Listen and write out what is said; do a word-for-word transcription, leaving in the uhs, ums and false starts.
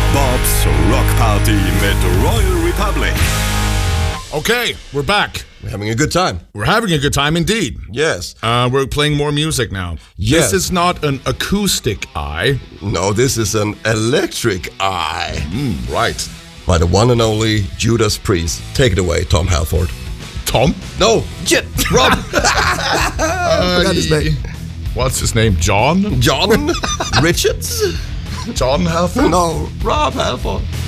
Bob's Rock Party mit Royal Republic. Okay, we're back. We're having a good time. We're having a good time indeed. Yes. Uh, we're playing more music now. Yes. This is not an acoustic eye. No, this is an electric eye. Mm, right. By the one and only Judas Priest. Take it away, Tom Halford. Tom? No, shit, Rob. I forgot his name. What's his name? John? John Richards? John Halford? No, Rob Halford.